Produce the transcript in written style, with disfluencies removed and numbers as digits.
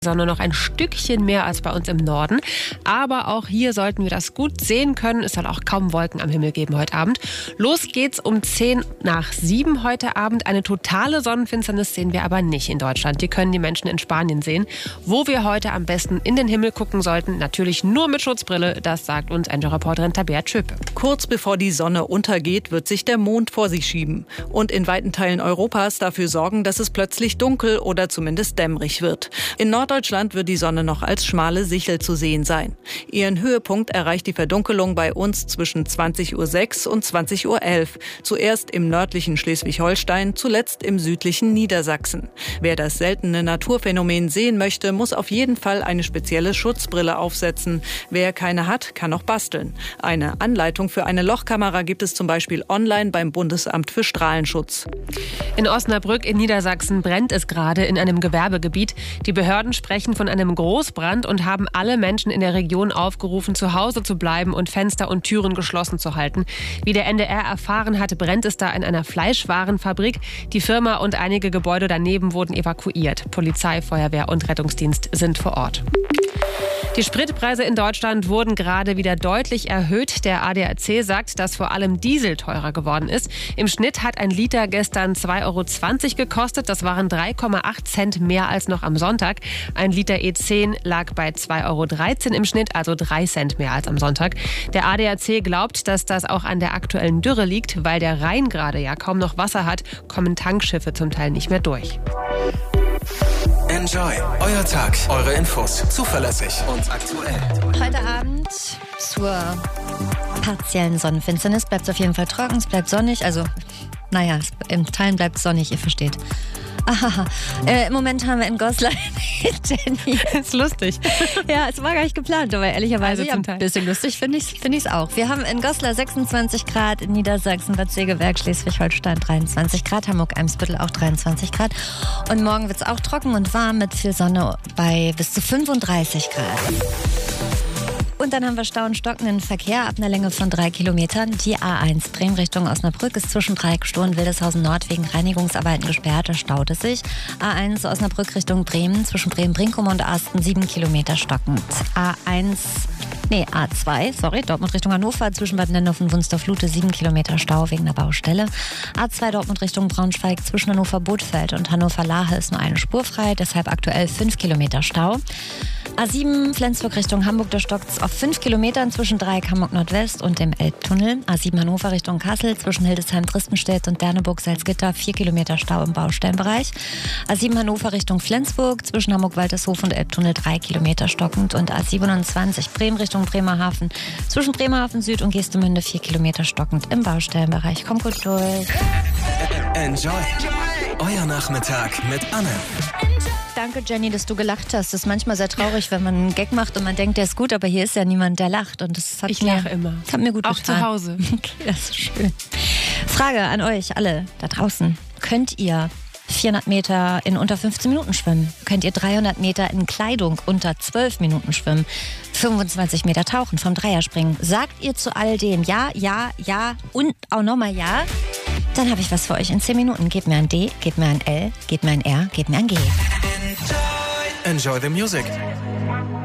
Sonne noch ein Stückchen mehr als bei uns im Norden. Aber auch hier sollten wir das gut sehen können. Es soll auch kaum Wolken am Himmel geben heute Abend. Los geht's um 6:10 heute Abend. Eine totale Sonnenfinsternis sehen wir aber nicht in Deutschland. Die können die Menschen in Spanien sehen. Wo wir heute am besten in den Himmel gucken sollten, natürlich nur mit Schutzbrille. Das sagt uns Enjoy-Reporterin Tabea Tschöpe. Kurz bevor die Sonne untergeht, wird sich der Mond vor sich schieben. Und in weiten Teilen Europas dafür sorgen, dass es plötzlich dunkel oder zumindest dämmerig wird. In Norddeutschland wird die Sonne noch als schmale Sichel zu sehen sein. Ihren Höhepunkt erreicht die Verdunkelung bei uns zwischen 20:06 und 20:11. Zuerst im nördlichen Schleswig-Holstein, zuletzt im südlichen Niedersachsen. Wer das seltene Naturphänomen sehen möchte, muss auf jeden Fall eine spezielle Schutzbrille aufsetzen. Wer keine hat, kann auch basteln. Eine Anleitung für eine Lochkamera gibt es zum Beispiel online beim Bundesamt für Strahlenschutz. In Osnabrück in Niedersachsen brennt es gerade in einem Gewerbegebiet. Die Behörden sprechen von einem Großbrand und haben alle Menschen in der Region aufgerufen, zu Hause zu bleiben und Fenster und Türen geschlossen zu halten. Wie der NDR erfahren hat, brennt es da in einer Fleischwarenfabrik. Die Firma und einige Gebäude daneben wurden evakuiert. Polizei, Feuerwehr und Rettungsdienst sind vor Ort. Die Spritpreise in Deutschland wurden gerade wieder deutlich erhöht. Der ADAC sagt, dass vor allem Diesel teurer geworden ist. Im Schnitt hat ein Liter gestern 2,20 € gekostet. Das waren 3,8 Cent mehr als noch am Sonntag. Ein Liter E10 lag bei 2,13 € im Schnitt, also 3 Cent mehr als am Sonntag. Der ADAC glaubt, dass das auch an der aktuellen Dürre liegt. Weil der Rhein gerade ja kaum noch Wasser hat, kommen Tankschiffe zum Teil nicht mehr durch. Enjoy, euer Tag, eure Infos, zuverlässig und aktuell. Heute Abend zur partiellen Sonnenfinsternis bleibt es auf jeden Fall trocken, es bleibt sonnig, also naja, im Teilen bleibt es sonnig, ihr versteht. Aha. Im Moment haben wir in Goslar Jenny. Das ist lustig. Ja, es war gar nicht geplant, aber ehrlicherweise Also ein bisschen lustig finde ich's auch. Wir haben in Goslar 26 Grad, in Niedersachsen, Bad Segeberg, Schleswig-Holstein 23 Grad, Hamburg-Eimsbüttel auch 23 Grad. Und morgen wird es auch trocken und warm mit viel Sonne bei bis zu 35 Grad. Und dann haben wir Stau und stockenden Verkehr ab einer Länge von 3 Kilometern. Die A1 Bremen Richtung Osnabrück ist zwischen Dreieckstoh und Wildeshausen Nord wegen Reinigungsarbeiten gesperrt. Da staut es sich. A1 Osnabrück Richtung Bremen zwischen Bremen-Brinkum und Asten 7 Kilometer stockend. A2, Dortmund Richtung Hannover zwischen Bad Nennendorf und Wunsdorf-Lute 7 Kilometer Stau wegen einer Baustelle. A2 Dortmund Richtung Braunschweig zwischen Hannover-Bothfeld und Hannover-Lahe ist nur eine Spur frei, deshalb aktuell 5 Kilometer Stau. A7 Flensburg Richtung Hamburg, da stockt es auf 5 Kilometern zwischen Dreieck Hamburg Nordwest und dem Elbtunnel. A7 Hannover Richtung Kassel zwischen Hildesheim-Tristenstedt und Derneburg-Salzgitter 4 Kilometer Stau im Baustellenbereich. A7 Hannover Richtung Flensburg zwischen Hamburg-Waltershof und Elbtunnel 3 Kilometer stockend. Und A27 Bremen Richtung Bremerhaven zwischen Bremerhaven Süd und Geestemünde 4 Kilometer stockend im Baustellenbereich. Kommt gut durch. Enjoy, euer Nachmittag mit Anne. Danke, Jenny, dass du gelacht hast. Das ist manchmal sehr traurig, wenn man einen Gag macht und man denkt, der ist gut, aber hier ist ja niemand, der lacht. Und ich lache immer. Das hat mir gut auch getan. Zu Hause. Okay, das ist schön. Frage an euch alle da draußen. Könnt ihr 400 Meter in unter 15 Minuten schwimmen? Könnt ihr 300 Meter in Kleidung unter 12 Minuten schwimmen? 25 Meter tauchen, vom Dreier springen? Sagt ihr zu all dem ja, ja, ja und auch nochmal ja? Dann habe ich was für euch in 10 Minuten. Gebt mir ein D, gebt mir ein L, gebt mir ein R, gebt mir ein G. Enjoy the music.